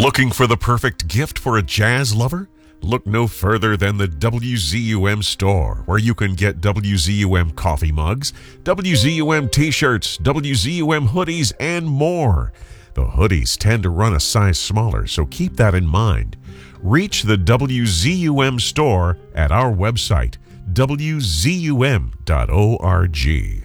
Looking for the perfect gift for a jazz lover? Look no further than the WZUM store, where you can get WZUM coffee mugs, WZUM t-shirts, WZUM hoodies, and more. The hoodies tend to run a size smaller, so keep that in mind. Reach the WZUM store at our website, wzum.org.